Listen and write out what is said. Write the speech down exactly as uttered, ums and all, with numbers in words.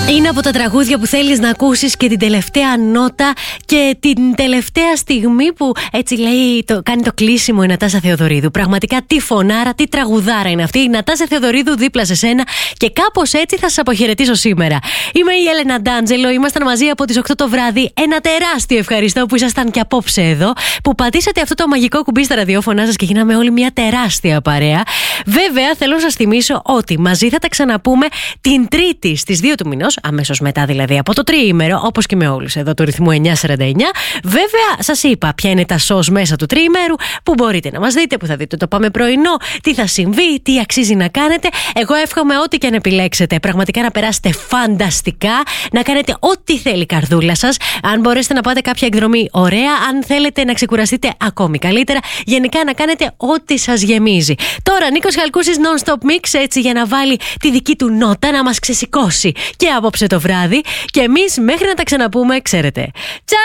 Είναι από τα τραγούδια που θέλεις να ακούσεις και την τελευταία νότα και την τελευταία στιγμή που έτσι λέει, το, κάνει το κλείσιμο η Νατάσα Θεοδωρίδου. Πραγματικά τι φωνάρα, τι τραγουδάρα είναι αυτή. Η Νατάσα Θεοδωρίδου δίπλα σε σένα και κάπως έτσι θα σας αποχαιρετήσω σήμερα. Είμαι η Έλενα Ντάντζελο, ήμασταν μαζί από τις οκτώ το βράδυ. Ένα τεράστιο ευχαριστώ που ήσασταν και απόψε εδώ, που πατήσατε αυτό το μαγικό κουμπί στα ραδιόφωνά σας και γίναμε όλοι μια τεράστια παρέα. Βέβαια, θέλω να σας θυμίσω ότι μαζί θα τα ξαναπούμε την Τρίτη στις δύο του μηνός, αμέσως μετά δηλαδή από το τριήμερο, όπως και με όλους εδώ του ρυθμού εννιά σαράντα εννιά. Βέβαια, σας είπα ποια είναι τα σως μέσα του τριήμερου, που μπορείτε να μας δείτε, που θα δείτε το πάμε πρωινό, τι θα συμβεί, τι αξίζει να κάνετε. Εγώ εύχομαι ό,τι και αν επιλέξετε, πραγματικά να περάσετε φανταστικά, να κάνετε ό,τι θέλει η καρδούλα σας. Αν μπορέσετε να πάτε κάποια εκδρομή, ωραία. Αν θέλετε να ξεκουραστείτε, ακόμη καλύτερα. Γενικά να κάνετε ό,τι σας γεμίζει. Τώρα, Νίκος Χαλκούσης non-stop mix, έτσι για να βάλει τη δική του νότα, να μας ξεσηκώσει και απόψε το βράδυ. Και εμείς μέχρι να τα ξαναπούμε, ξέρετε. Τσα!